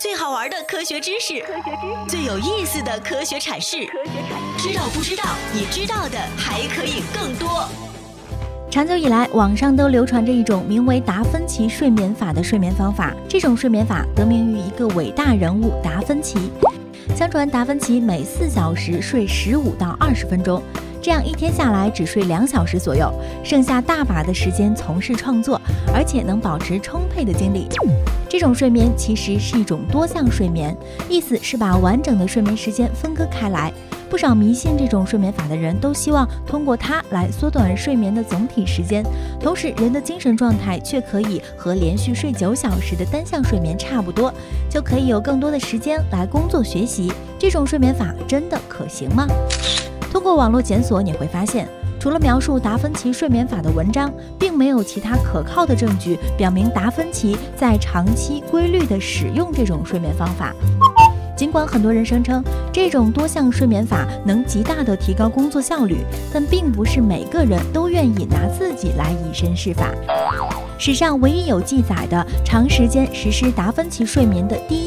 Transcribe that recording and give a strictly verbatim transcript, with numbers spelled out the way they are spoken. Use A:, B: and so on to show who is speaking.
A: 最好玩的科学知识，科学知识最有意思的科学阐释，科学阐释知道不知道，你知道的还可以更多。
B: 长久以来，网上都流传着一种名为达芬奇睡眠法的睡眠方法。这种睡眠法得名于一个伟大人物达芬奇。相传达芬奇每四小时睡十五到二十分钟，这样一天下来只睡两小时左右，剩下大把的时间从事创作，而且能保持充沛的精力。这种睡眠其实是一种多项睡眠，意思是把完整的睡眠时间分割开来。不少迷信这种睡眠法的人都希望通过它来缩短睡眠的总体时间，同时人的精神状态却可以和连续睡九小时的单项睡眠差不多，就可以有更多的时间来工作学习。这种睡眠法真的可行吗？通过网络检索你会发现，除了描述达芬奇睡眠法的文章，并没有其他可靠的证据表明达芬奇在长期规律地使用这种睡眠方法。尽管很多人声称这种多项睡眠法能极大地提高工作效率，但并不是每个人都愿意拿自己来以身试法。史上唯一有记载的长时间实施达芬奇睡眠的第一